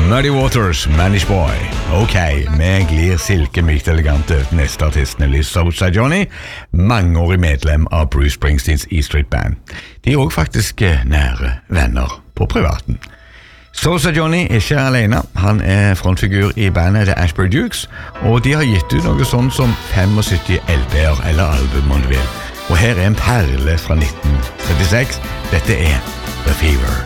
Muddy Waters, Manish Boy. Ok, vi glir silkemykt elegant over neste artist, nemlig Sosa Johnny, mangeårig medlem av Bruce Springsteens E Street Band. De er også faktisk nære venner på privaten. Sosa Johnny er ikke alene, han er frontfigur i bandet The Ashbury Dukes, og de har gitt ut noe sånn som 75 LP-er eller album om du vil. Og her er en perle fra 1936, dette er The Fever.